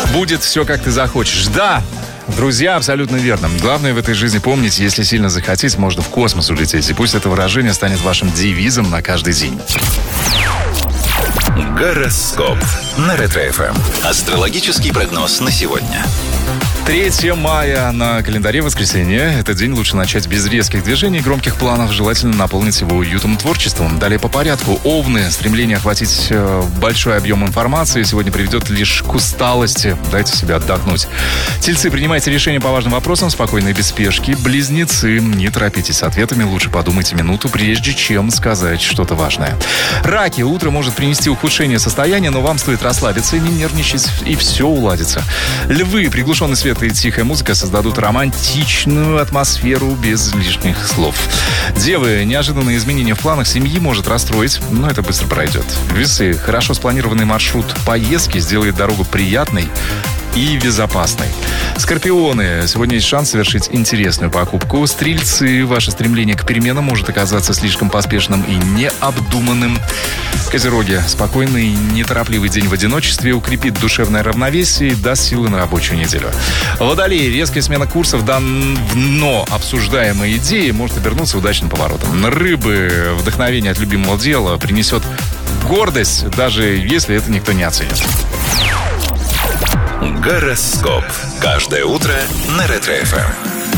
Будет все, как ты захочешь. Да, друзья, абсолютно верно. Главное в этой жизни помнить, если сильно захотеть, можно в космос улететь. И пусть это выражение станет вашим девизом на каждый день. Гороскоп на Ретро-ФМ. Астрологический прогноз на сегодня. 3 мая на календаре воскресенье. Этот день лучше начать без резких движений и громких планов. Желательно наполнить его уютом, творчеством. Далее по порядку. Овны. Стремление охватить большой объем информации сегодня приведет лишь к усталости. Дайте себе отдохнуть. Тельцы. Принимайте решения по важным вопросам спокойно и без спешки. Близнецы. Не торопитесь с ответами. Лучше подумайте минуту, прежде чем сказать что-то важное. Раки. Утро может принести ухудшение состояния, но вам стоит расслабиться и не нервничать, и все уладится. Львы. Приглушенный свет и тихая музыка создадут романтичную атмосферу без лишних слов. Девы. Неожиданные изменения в планах семьи может расстроить, но это быстро пройдет. Весы. Хорошо спланированный маршрут поездки сделает дорогу приятной и безопасной. Скорпионы. Сегодня есть шанс совершить интересную покупку. Стрельцы. Ваше стремление к переменам может оказаться слишком поспешным и необдуманным. Козероги. Спокойный и неторопливый день в одиночестве укрепит душевное равновесие и даст силы на рабочую неделю. Водолеи. Резкая смена курсов, но обсуждаемые идеи может обернуться удачным поворотом. Рыбы. Вдохновение от любимого дела принесет гордость, даже если это никто не оценит. Гороскоп. Каждое утро на Ретро-ФМ.